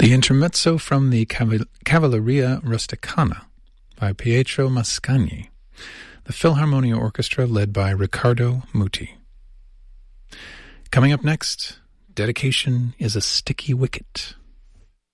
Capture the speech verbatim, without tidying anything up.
The intermezzo from the Caval- Cavalleria Rusticana by Pietro Mascagni, the Philharmonia Orchestra led by Riccardo Muti. Coming up next, Dedication is a Sticky Wicket.